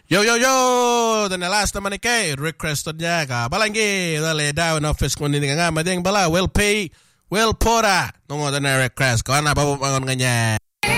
Yo, dan last naman ni kay requested niya ka balanggi dale daw na office ko ni nga mading bala well pay well pora nungo na request ko na babubangon nga niya